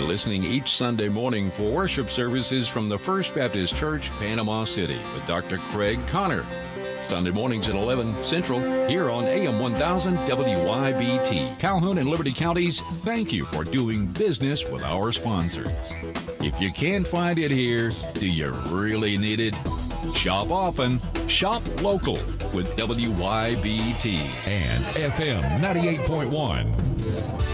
listening each Sunday morning for worship services from the First Baptist Church, Panama City, with Dr. Craig Connor. Sunday mornings at 11 Central, here on AM 1000 WYBT. Calhoun and Liberty Counties, thank you for doing business with our sponsors. If you can't find it here, do you really need it? Shop often, shop local with WYBT and FM 98.1.